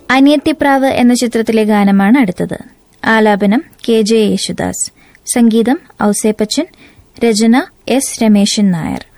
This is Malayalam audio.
അനിയത്തിപ്രാവ് എന്ന ചിത്രത്തിലെ ഗാനമാണ് അടുത്തത്. ആലാപനം KJ യേശുദാസ്, സംഗീതം ഔസേപ്പച്ചൻ, രചന S രമേശൻ നായർ.